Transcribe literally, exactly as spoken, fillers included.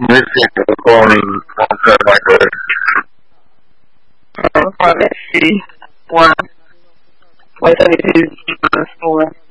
missing recording one time like that. Um, let's see. One. Wait till it is the store.